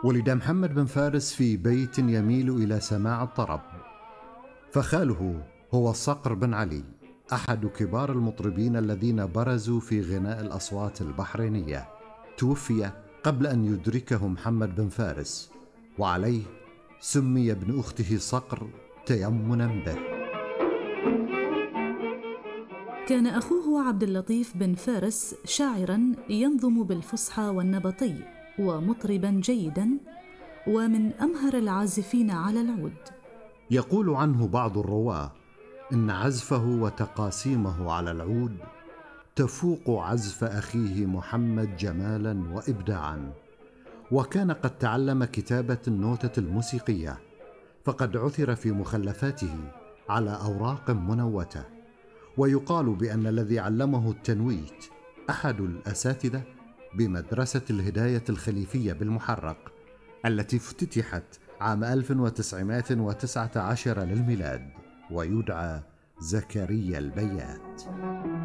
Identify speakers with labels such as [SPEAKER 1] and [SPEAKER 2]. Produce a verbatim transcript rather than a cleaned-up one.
[SPEAKER 1] ولد محمد بن فارس في بيت يميل إلى سماع الطرب، فخاله هو الصقر بن علي، أحد كبار المطربين الذين برزوا في غناء الأصوات البحرينية. توفي قبل أن يدركه محمد بن فارس، وعليه سمي ابن أخته صقر تيمنا به.
[SPEAKER 2] كان أخوه عبد اللطيف بن فارس شاعراً ينظم بالفصحى والنبطي، ومطرباً جيداً، ومن أمهر العازفين على العود.
[SPEAKER 1] يقول عنه بعض الرواة إن عزفه وتقاسيمه على العود تفوق عزف أخيه محمد جمالاً وإبداعاً، وكان قد تعلم كتابة النوتة الموسيقية، فقد عثر في مخلفاته على أوراق منوتة. ويقال بأن الذي علمه التنويت أحد الأساتذة بمدرسة الهداية الخليفية بالمحرق، التي افتتحت عام ألف وتسعمائة وتسعة عشر للميلاد، ويدعى زكريا البيات.